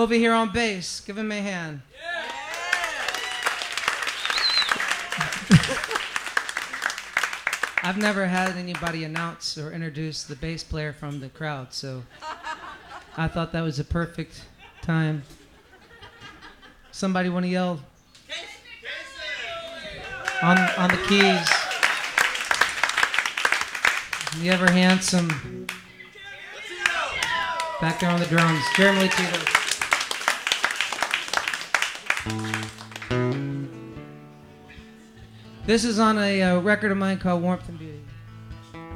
over here on bass. Give him a hand. I've never had anybody announce or introduce the bass player from the crowd, so I thought that was a perfect time. Somebody want to yell on the keys? The ever handsome back there on the drums, Jeremy Tito. This is on a record of mine called Warmth and